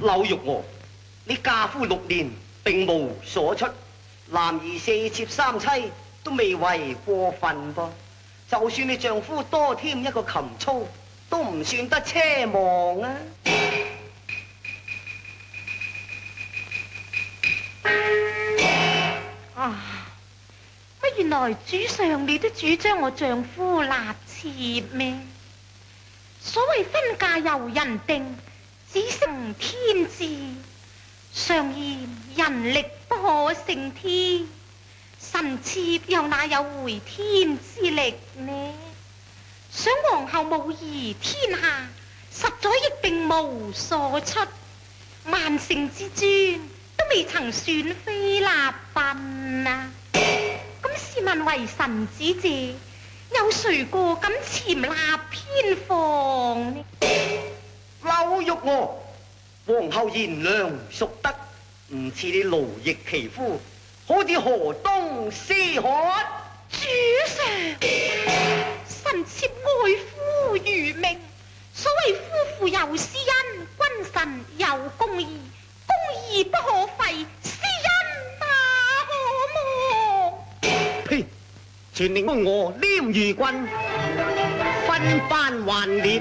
柳玉娥，你嫁夫6年，並無所出，男兒4妾3妻都未為過分噃。就算你丈夫多添一個琴操，都唔算得奢望啊！ 乜原來主上你都主張我丈夫納妾咩？所謂婚嫁由人定，只成天志。常言人力不可勝天，臣妾又哪有回天之力呢？想皇后母儀天下，實在亦並無所出。萬乘之尊都未曾選妃納賓啊！咁試問為臣子謝，有誰個敢潛立偏房呢？ 柳玉娥，皇后賢良淑德，唔似你勞役其夫，好似河東獅海。 主上，臣妾愛夫如命。所謂夫婦有私恩，君臣有公義，公義不可廢，私恩哪可忘？ 呸！全令我廉如君，分班還列。